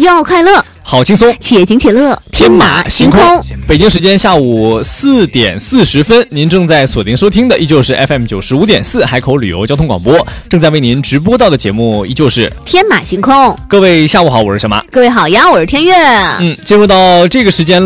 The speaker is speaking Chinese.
要快乐， 好轻松， 且行且乐，天马行空。 北京时间下午4点40分，您正在锁定收听的依旧是 FM 95.4海口旅游交通广播，正在为您直播到的节目依旧是天马行空。 各位下午好，我是小马。 各位好呀，我是天悦。 进入到这个时间了。